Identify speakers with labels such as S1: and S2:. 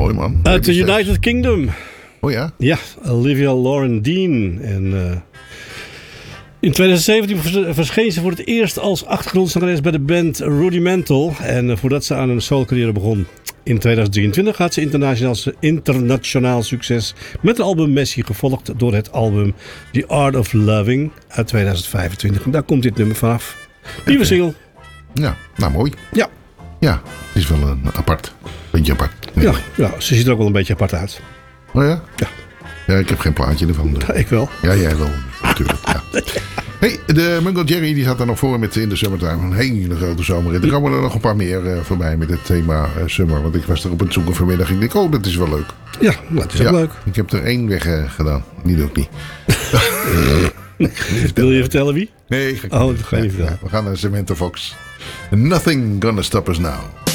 S1: Mooi man.
S2: Uit de United Kingdom.
S1: Oh ja?
S2: Ja, Olivia Lauren Dean. En in 2017 verscheen ze voor het eerst als achtergrondzangeres bij de band Rudimental. En voordat ze aan een solo-carrière begon. In 2023 had ze internationaal succes met het album Messi, gevolgd door het album The Art of Loving uit 2025. En daar komt dit nummer vanaf. Nieuwe single.
S1: Ja, nou mooi.
S2: Ja.
S1: Ja, het is wel een apart. Beetje apart.
S2: Ja, ze ziet er ook wel een beetje apart uit.
S1: Oh ja?
S2: Ja.
S1: Ja, ik heb geen plaatje ervan.
S2: Ja, ik wel.
S1: Ja, jij wel. Natuurlijk, ja. Hey, de Mungo Jerry die zat er nog voor met In the Summertime. Een hele grote zomer. Er komen er nog een paar meer voorbij met het thema summer. Want ik was er op het zoeken vanmiddag. Ik denk, oh, dat is wel leuk.
S2: Ja, dat is ook leuk.
S1: Ik heb er 1 weg gedaan. Die doe ik niet.
S2: Wil je vertellen wie?
S1: Nee,
S2: dat ga je niet vertellen.
S1: We gaan naar Samantha Fox. Nothing gonna stop us now.